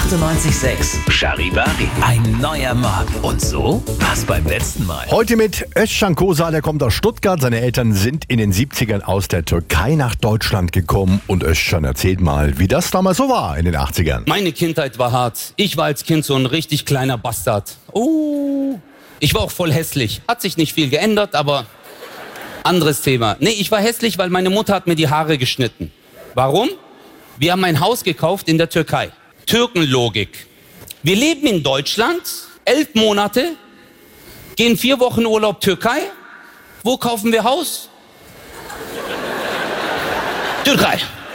98.6 Charivari. Ein neuer Morgen. Und so war's beim letzten Mal. Heute mit Özcan Kosa, der kommt aus Stuttgart. Seine Eltern sind in den 70ern aus der Türkei nach Deutschland gekommen. Und Özcan erzählt mal, wie das damals so war in den 80ern. Meine Kindheit war hart. Ich war als Kind so ein richtig kleiner Bastard. Ich war auch voll hässlich. Hat sich nicht viel geändert, aber anderes Thema. Nee, ich war hässlich, weil meine Mutter hat mir die Haare geschnitten. Warum? Wir haben ein Haus gekauft in der Türkei. Türkenlogik. Wir leben in Deutschland, 11 Monate, gehen 4 Wochen Urlaub Türkei. Wo kaufen wir Haus? Türkei.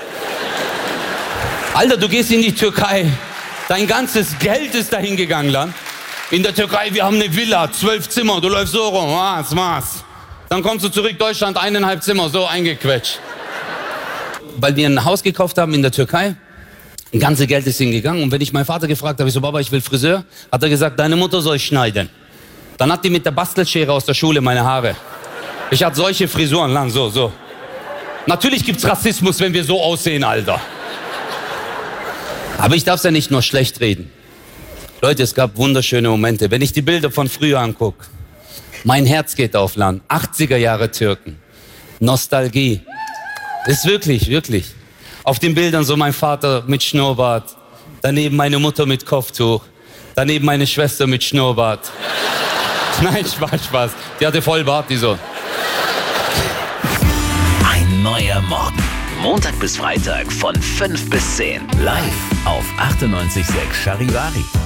Alter, du gehst in die Türkei. Dein ganzes Geld ist dahin gegangen, Land. In der Türkei, wir haben eine Villa, 12 Zimmer, du läufst so rum, was? Dann kommst du zurück, Deutschland, 1,5 Zimmer, so eingequetscht. Weil wir ein Haus gekauft haben in der Türkei, das ganze Geld ist hingegangen. Und wenn ich meinen Vater gefragt habe, ich so, Baba, ich will Friseur, hat er gesagt, deine Mutter soll schneiden. Dann hat die mit der Bastelschere aus der Schule meine Haare. Ich hatte solche Frisuren lang, so. Natürlich gibt's Rassismus, wenn wir so aussehen, Alter. Aber ich darf's ja nicht nur schlecht reden. Leute, es gab wunderschöne Momente. Wenn ich die Bilder von früher angucke, mein Herz geht auf Land. 80er Jahre Türken. Nostalgie. Das ist wirklich, wirklich. Auf den Bildern so mein Vater mit Schnurrbart, daneben meine Mutter mit Kopftuch, daneben meine Schwester mit Schnurrbart. Nein, Spaß. Die hatte voll Bart, die so. Ein neuer Morgen. Montag bis Freitag von 5 bis 10. Live auf 98.6 Charivari.